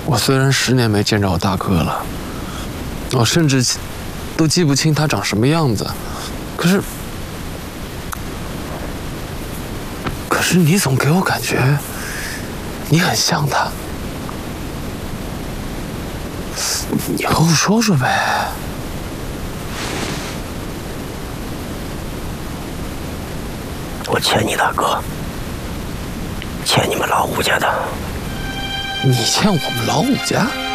我虽然10年没见着我大哥了，我甚至都记不清他长什么样子，可是你总给我感觉你很像他，你和我说说呗。 我欠你大哥，欠你们老吴家的。 你欠我们老五家？